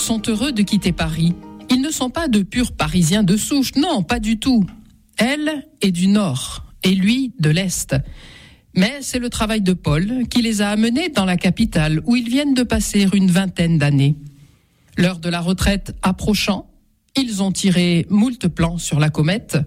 sont heureux de quitter Paris. Ils ne sont pas de purs Parisiens de souche, non, pas du tout. Elle est du Nord et lui de l'Est. Mais c'est le travail de Paul qui les a amenés dans la capitale où ils viennent de passer une 20aine d'années. L'heure de la retraite approchant, ils ont tiré moult plans sur la comète.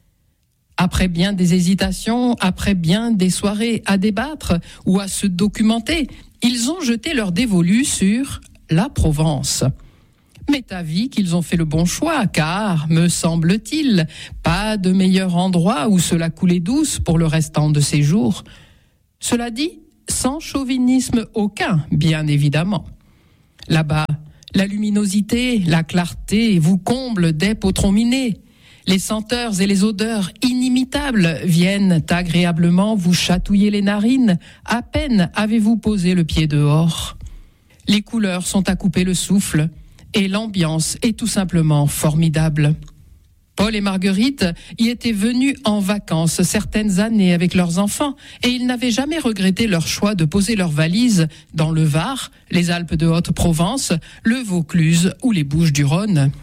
Après bien des hésitations, après bien des soirées à débattre ou à se documenter, ils ont jeté leur dévolu sur la Provence. M'est avis qu'ils ont fait le bon choix, car, me semble-t-il, pas de meilleur endroit où se la couler douce pour le restant de ses jours. Cela dit, sans chauvinisme aucun, bien évidemment. Là-bas, la luminosité, la clarté vous comblent des potrons minés. Les senteurs et les odeurs inimitables viennent agréablement vous chatouiller les narines, à peine avez-vous posé le pied dehors. Les couleurs sont à couper le souffle, et l'ambiance est tout simplement formidable. Paul et Marguerite y étaient venus en vacances certaines années avec leurs enfants, et ils n'avaient jamais regretté leur choix de poser leurs valises dans le Var, les Alpes de Haute-Provence, le Vaucluse ou les Bouches-du-Rhône.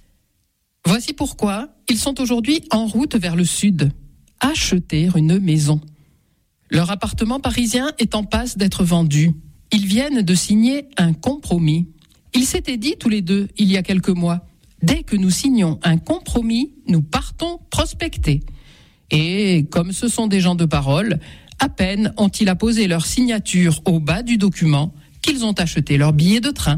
Voici pourquoi ils sont aujourd'hui en route vers le sud, acheter une maison. Leur appartement parisien est en passe d'être vendu. Ils viennent de signer un compromis. Ils s'étaient dit tous les deux il y a quelques mois, dès que nous signons un compromis, nous partons prospecter. Et comme ce sont des gens de parole, à peine ont-ils apposé leur signature au bas du document qu'ils ont acheté leur billet de train.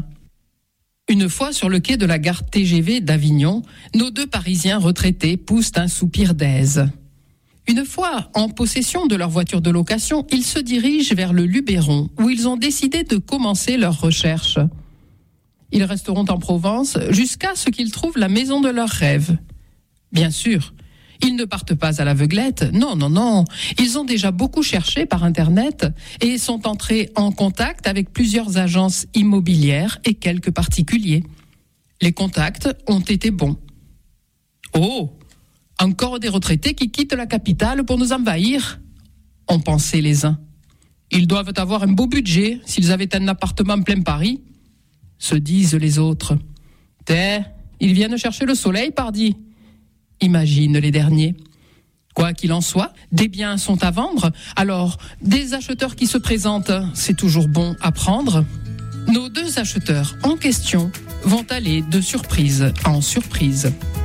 Une fois sur le quai de la gare TGV d'Avignon, nos deux Parisiens retraités poussent un soupir d'aise. Une fois en possession de leur voiture de location, ils se dirigent vers le Luberon, où ils ont décidé de commencer leurs recherches. Ils resteront en Provence jusqu'à ce qu'ils trouvent la maison de leurs rêves. Bien sûr, ils ne partent pas à l'aveuglette, non. Ils ont déjà beaucoup cherché par Internet et sont entrés en contact avec plusieurs agences immobilières et quelques particuliers. Les contacts ont été bons. Oh, encore des retraités qui quittent la capitale pour nous envahir, ont pensé les uns. Ils doivent avoir un beau budget s'ils avaient un appartement plein Paris, se disent les autres. Ils viennent chercher le soleil, pardi, imaginent les derniers. Quoi qu'il en soit, des biens sont à vendre, alors des acheteurs qui se présentent, c'est toujours bon à prendre. Nos deux acheteurs en question vont aller de surprise en surprise.